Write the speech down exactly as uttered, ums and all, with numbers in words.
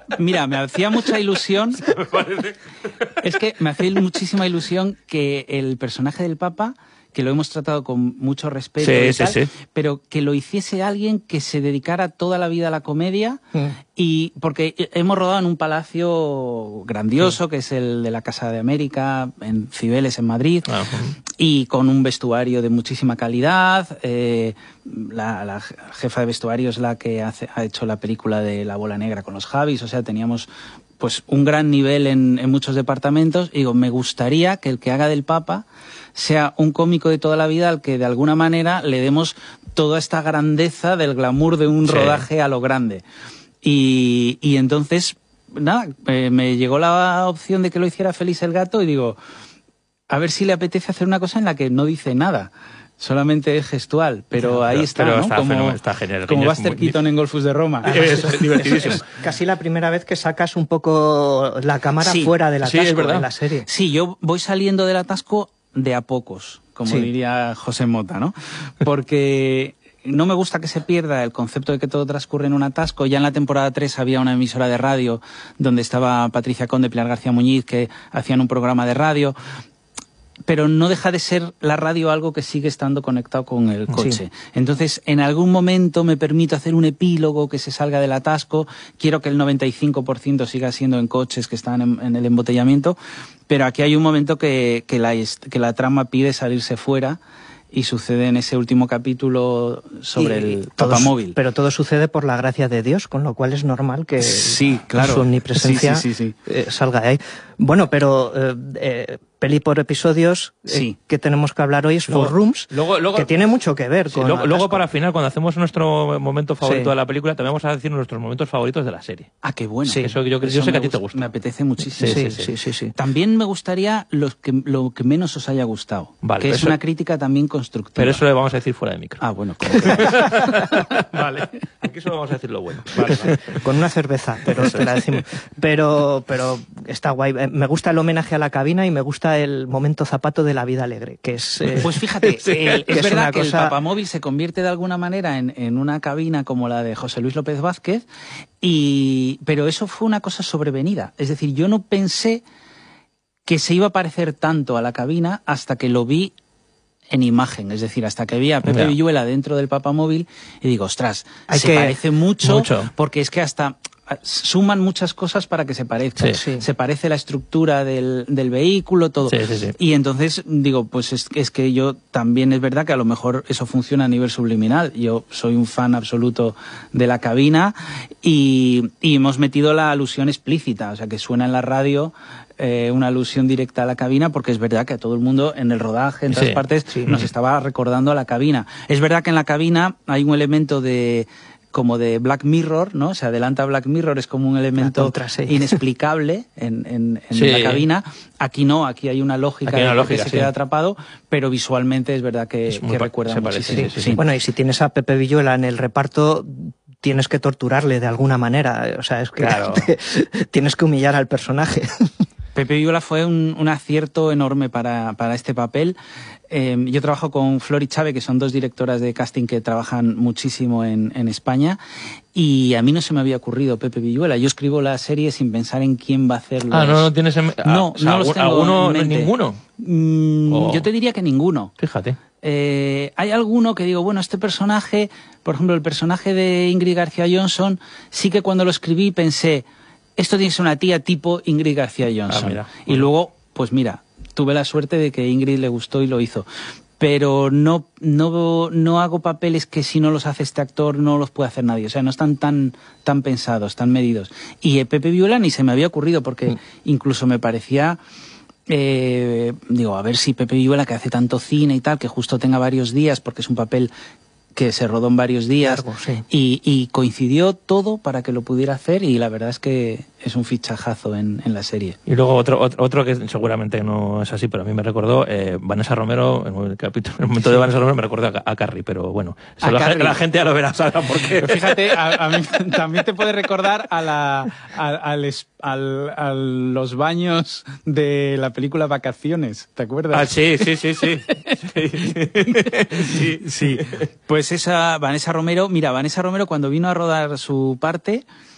Mira, me hacía mucha ilusión. Sí, me parece. Es que me hacía muchísima ilusión que el personaje del Papa, que lo hemos tratado con mucho respeto, Sí, y sí, tal, sí. pero que lo hiciese alguien que se dedicara toda la vida a la comedia. Mm. Y porque hemos rodado en un palacio grandioso, sí, que es el de la Casa de América, en Cibeles, en Madrid, uh-huh, y con un vestuario de muchísima calidad. Eh, la, la jefa de vestuario es la que hace, ha hecho la película de La Bola Negra con los Javis, o sea, teníamos pues un gran nivel en, en muchos departamentos. Y digo, me gustaría que el que haga del Papa sea un cómico de toda la vida al que de alguna manera le demos toda esta grandeza del glamour de un, sí, rodaje a lo grande. Y, y entonces, nada, eh, me llegó la opción de que lo hiciera Félix el Gato y digo, a ver si le apetece hacer una cosa en la que no dice nada, solamente es gestual, pero, sí, ahí pero, está, pero ¿no? Está, como, está genial. Como Buster muy... Keaton en Golfus de Roma. Es, es divertidísimo. Es, es casi la primera vez que sacas un poco la cámara, sí, fuera del atasco, sí, es verdad, en la serie. Sí, yo voy saliendo del atasco de a pocos, como, sí, diría José Mota, ¿no? Porque no me gusta que se pierda el concepto de que todo transcurre en un atasco. Ya en la temporada tres había una emisora de radio donde estaba Patricia Conde, Pilar García Muñiz, que hacían un programa de radio, pero no deja de ser la radio algo que sigue estando conectado con el coche. Sí. Entonces, en algún momento me permito hacer un epílogo que se salga del atasco. Quiero que el noventa y cinco por ciento siga siendo en coches que están en, en el embotellamiento, pero aquí hay un momento que, que, la, que la trama pide salirse fuera. Y sucede en ese último capítulo sobre y el papamóvil. Pero todo sucede por la gracia de Dios, con lo cual es normal que, sí, claro, su omnipresencia, sí, sí, sí, sí. Eh, salga de ahí. Bueno, pero eh, eh, peli por episodios, sí, eh, que tenemos que hablar hoy es luego, Four Rooms, luego, luego, que tiene mucho que ver sí, con... Luego, luego para final, cuando hacemos nuestro momento favorito, sí, de la película, también vamos a decir nuestros momentos favoritos de la serie. Ah, qué bueno. Sí, eso yo, yo sé eso que a ti te gusta. Me apetece muchísimo. Sí, sí, sí. sí, sí, sí. También me gustaría los que, lo que menos os haya gustado, vale, que es eso, una crítica también constructiva. Pero eso lo vamos a decir fuera de micro. Ah, bueno. Vale. Aquí solo vamos a decir lo bueno. Vale, vale. Con una cerveza, pero te la decimos. Pero, pero está guay. Me gusta el homenaje a la cabina y me gusta el momento zapato de La Vida Alegre, que es... Eh, pues fíjate, sí, el, es, es verdad que cosa... el papamóvil se convierte de alguna manera en, en una cabina como la de José Luis López Vázquez, y pero eso fue una cosa sobrevenida. Es decir, yo no pensé que se iba a parecer tanto a la cabina hasta que lo vi en imagen, es decir, hasta que vi a Pepe yeah. Villuela dentro del papamóvil y digo, ostras, Hay se que... parece mucho, mucho, porque es que hasta suman muchas cosas para que se parezca. Sí, sí. Se parece la estructura del, del vehículo, todo. Sí, sí, sí. Y entonces digo, pues es, es que yo también es verdad que a lo mejor eso funciona a nivel subliminal. Yo soy un fan absoluto de la cabina y, y hemos metido la alusión explícita, o sea, que suena en la radio eh, una alusión directa a la cabina, porque es verdad que a todo el mundo en el rodaje, en todas sí, partes, sí. nos estaba recordando a la cabina. Es verdad que en la cabina hay un elemento de como de Black Mirror, ¿no? Se adelanta Black Mirror, es como un elemento contra, sí. inexplicable en, en, en sí. la cabina. Aquí no, aquí hay una lógica, hay una de lógica que se sí. queda atrapado, pero visualmente es verdad que, es que recuerda muchísimo. Sí, sí, sí. Bueno, y si tienes a Pepe Villuela en el reparto, tienes que torturarle de alguna manera. O sea, es que claro. te, tienes que humillar al personaje. Pepe Villuela fue un, un acierto enorme para, para este papel. Eh, yo trabajo con Flor y Chave, que son dos directoras de casting que trabajan muchísimo en, en España, y a mí no se me había ocurrido Pepe Villuela. Yo escribo la serie sin pensar en quién va a hacerlo. Ah, no, no tienes en... No, o sea, no los tengo ¿alguno, en mente. ninguno? Mm, oh. Yo te diría que ninguno. Fíjate. Eh, hay alguno que digo, bueno, este personaje, por ejemplo, el personaje de Ingrid García Johnson, sí que cuando lo escribí pensé, esto tiene que ser una tía tipo Ingrid García Johnson. Ah, mira. Y luego, pues mira, tuve la suerte de que Ingrid le gustó y lo hizo. Pero no, no, no hago papeles que si no los hace este actor no los puede hacer nadie. O sea, no están tan, tan pensados, tan medidos. Y eh, Pepe Villuela ni se me había ocurrido, porque mm. incluso me parecía... Eh, digo, a ver si Pepe Villuela, que hace tanto cine y tal, que justo tenga varios días, porque es un papel que se rodó en varios días, Largo, sí. y, y coincidió todo para que lo pudiera hacer, y la verdad es que es un fichajazo en, en la serie. Y luego otro, otro otro que seguramente no es así, pero a mí me recordó eh, Vanessa Romero, en el capítulo, en el momento sí. de Vanessa Romero me recordó a, a Carrie, pero bueno, a la, Carrie. la gente ya lo verá, ¿sabes por qué? Fíjate, a, a mí también te puede recordar a, la, a, al, al, a los baños de la película Vacaciones, ¿te acuerdas? Ah, sí, sí, sí, sí. sí, sí. Pues esa Vanessa Romero, mira, Vanessa Romero cuando vino a rodar su parte,